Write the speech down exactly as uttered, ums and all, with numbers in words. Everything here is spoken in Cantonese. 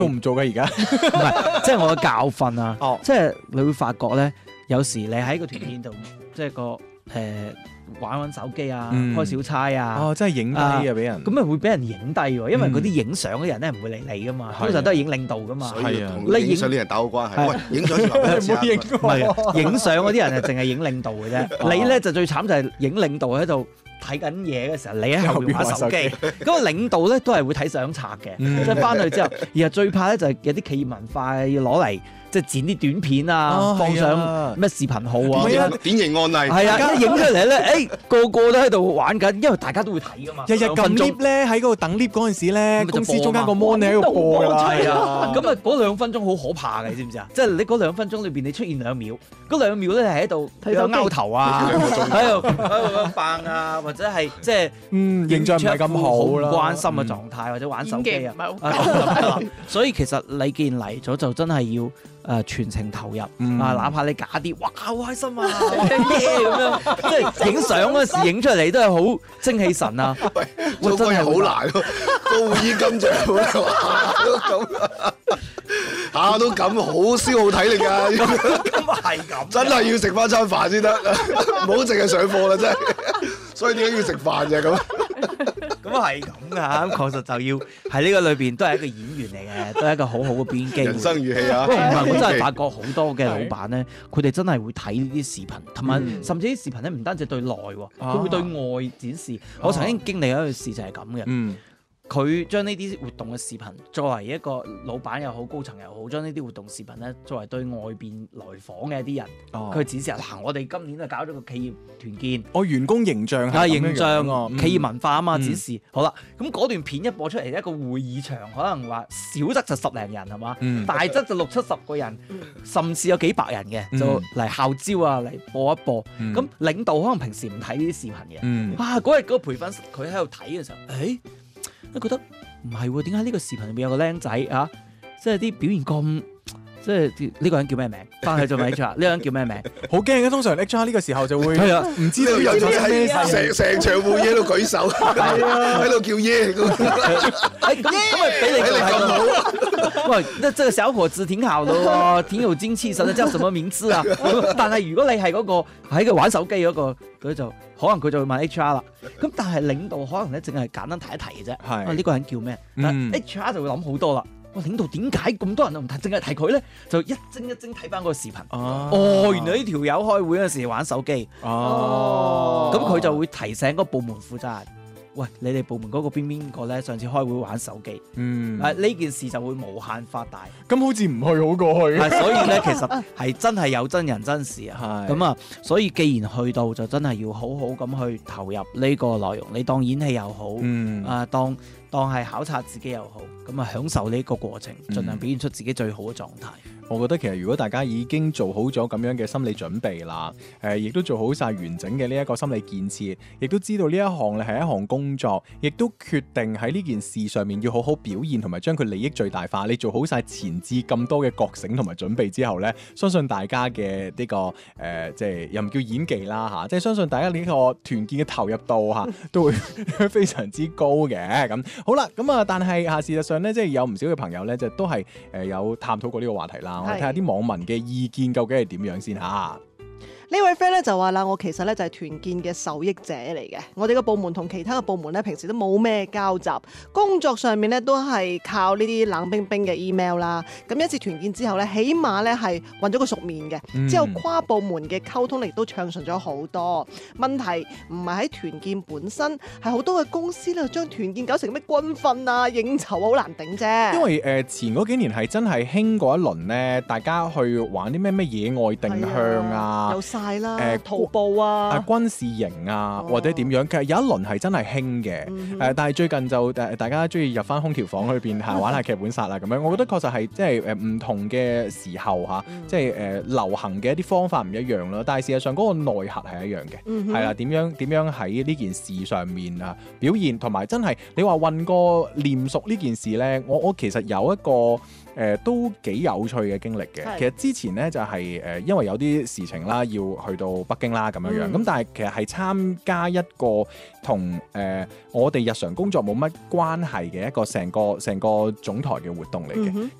都唔做嘅而家。 唔係，即係我嘅教訓啊！ 哦即係你會發覺咧，有時你喺個團建度，即係個誒、呃、玩玩手機啊， 嗯開小差啊。 哦，真係影低啊，俾人。 咁咪會俾人影低喎，因為嗰啲影相嘅人咧唔會理你噶嘛，通常都係影領導噶嘛。 所以係啊同影相啲人打好關係。喂，影相先留低唔好影唔係影相嗰啲人係淨係影領導嘅啫，你咧就最慘就係影領導喺度睇緊嘢嘅時候，你喺後邊玩手機。咁個領導咧都係會睇相冊嘅， 嗯即係翻去之後，然後最怕咧就係有啲企業文化要攞嚟即係剪啲短片啊， 哦放係啊上咩視頻號啊。 典型典型案例。 係啊，一影出嚟咧，誒個個都喺度玩緊，因為大家都會睇噶嘛。 日日撳兩分鐘 lift 咧，喺嗰度等 lift 嗰陣時咧， 咁咪就公司中間個播 mon 你喺度播㗎啦。 係啊，咁啊嗰兩分鐘好可怕嘅，你知唔知啊？即係你嗰兩分鐘裏邊，你出現兩秒，嗰兩秒咧係喺度睇到勾頭啊，喺度喺度扮啊，或者係即係嗯，形象唔係咁好唔好啦。 關心嘅狀態，或者玩手演技機啊唔。係好啊咁係啦所以其實你既然嚟咗，就真係要誒、呃、全程投入、 嗯啊！哪怕你假啲，哇好開心啊，耶咁樣，即係影相嗰時影出嚟都係好精氣神啊！ 喂，做歌又好難喎，個會議咁長，下都咁，下都咁，好消耗體力㗎。 咁係咁， 真係要食翻餐飯先得，唔好淨係上課啦，真係。所以點解要食飯就係咁？ 咁係咁噶，咁確實就要喺呢個裏邊都係一個演員嚟嘅，都係一個好好嘅表演機會。 人生如戲啊！ 不過唔係，我真係發覺好多嘅老闆咧，佢哋真係會睇呢啲視頻，同埋嗯甚至啲視頻咧唔單止對內喎，佢啊會對外展示。我曾經經歷一件事就係咁嘅。 嗯佢將呢啲活動嘅視頻作為一個老闆又好、高層又好，將呢啲活動視頻咧作為對外邊來訪嘅一啲人， 哦佢展示下嗱，我哋今年就搞咗個企業團建。 我員工形象係啊， 咁樣形象樣啊嗯企業文化啊嘛， 嗯展示好啦。咁嗰段片一播出嚟，一個會議場可能話少則就十零人係嘛， 嗯大則就六七十個人，甚至有幾百人嘅， 嗯就嚟號召啊，嚟播一播。 嗯咁領導可能平時唔睇呢啲視頻嘅， 嗯哇！嗰日嗰個培訓佢喺度睇嘅時候，誒，都覺得唔係喎，點解呢個視頻入面有個僆仔啊？即係啲表現咁，即係呢個人叫咩名？翻去做咪 H R，呢個人叫咩名？ 好驚嘅，通常 H R 呢個時候就會係啊唔知道有啲發生咩喺事。 成成場會議喺度舉手，喺度叫耶咁。 誒咁咁咪俾你睇你咁好。喂，那這個小伙子挺好的喎，挺有精氣神的，叫什麼名字啊？但係如果你係嗰個喺個玩手機嗰個，佢就可能佢就會問 H R 啦。咁但係領導可能咧，淨係簡單提一提嘅啫。 係啊呢個人叫咩？但嗯 H R 就會諗好多啦。哇！領導點解咁多人都唔提，淨係提佢咧？就一精一精睇翻嗰個視頻。 哦哦，原來呢條友開會嗰陣時玩手機。 哦， 咁佢就會提醒嗰個部門負責人。喂，你哋部門嗰個邊邊個咧？上次開會玩手機， 嗯， 啊呢件事就會無限發大。 咁好似唔去好過去。 係，所以咧其實係真係有真人真事啊。 係咁啊，所以既然去到就真係要好好咁去投入呢個內容。你當演戲又好， 嗯啊當當係考察自己又好，咁啊享受呢個過程，盡量表現出自己最好嘅狀態。 我覺得其實如果大家已經做好咗咁樣嘅心理準備啦，誒、呃，亦都做好晒完整嘅呢一個心理建設，亦都知道呢一項咧係一項工作，亦都決定喺呢件事上面要好好表現同埋將佢利益最大化。你做好晒前置咁多嘅覺醒同埋準備之後呢，相信大家嘅呢、這個誒、呃，即係又唔叫演技啦嚇，即係相信大家呢個團建嘅投入度嚇都會非常之高嘅。咁好啦，咁啊，但係啊，事實上呢，即係有唔少嘅朋友呢，就都係誒有探討過呢個話題啦。我哋睇下啲網民嘅意見究竟係點樣先嚇。 呢位 friend 咧就話啦，我其實咧就係團建嘅受益者嚟嘅。我哋個部門同其他嘅部門咧，平時都冇咩交集，工作上面咧都係靠呢啲冷冰冰嘅 email 啦。咁一次團建之後咧，起碼咧係混咗個熟面嘅， 嗯之後跨部門嘅溝通力亦都暢順咗好多。問題唔係喺團建本身，係好多嘅公司咧將團建搞成咩軍訓啊、應酬啊，好難頂啫。 因為誒、呃、前嗰幾年係真係興過一輪咧，大家去玩啲咩咩野外定向啊。 有晒啦， 誒徒步啊， 啊軍事營啊， 哦或者點樣？其實有一輪係真係興嘅，誒、 嗯哼呃但係最近就誒、呃、大家中意入翻空調房裏邊係玩下劇本殺啦咁樣。我覺得確實係即係誒唔同嘅時候嚇， 嗯即係誒、呃、流行嘅一啲方法唔一樣啦。但係事實上嗰個內核係一樣嘅， 嗯哼係啦、點樣點樣喺呢件事上面啊表現，同埋真係你話混過練熟呢件事咧，我我其實有一個。誒、呃、都幾有趣嘅經歷嘅。 係其實之前咧就係、是、誒、呃，因為有啲事情啦，要去到北京啦咁樣樣。咁、 嗯但係其實係參加一個同誒、呃、我哋日常工作冇乜關係嘅一個成個成個總台嘅活動嚟嘅。 嗯哼